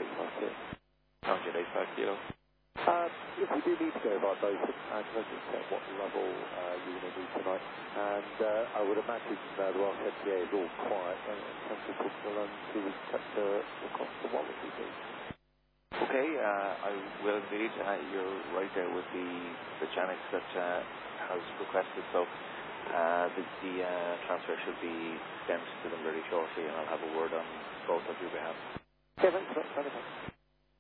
852. 185 kilo. If we do need to go by both, and let's just check what level you're going to do tonight. And I would imagine the Ross MTA is all quiet and temperature will to cut across the Wallasey, please. Okay, I will indeed. You're right there with the Janix that has requested, so the transfer should be sent to them very shortly, and I'll have a word on both of your behalf. Okay, thanks.